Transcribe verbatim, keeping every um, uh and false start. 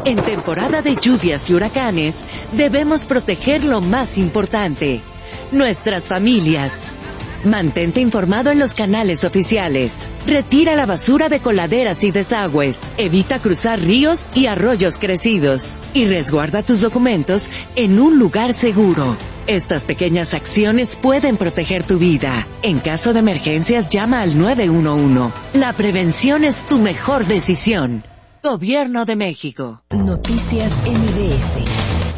En temporada de lluvias y huracanes, debemos proteger lo más importante, nuestras familias. Mantente informado en los canales oficiales. Retira la basura de coladeras y desagües. Evita cruzar ríos y arroyos crecidos. Y resguarda tus documentos en un lugar seguro. Estas pequeñas acciones pueden proteger tu vida. En caso de emergencias, llama al nueve uno uno. La prevención es tu mejor decisión. Gobierno de México. Noticias M B S.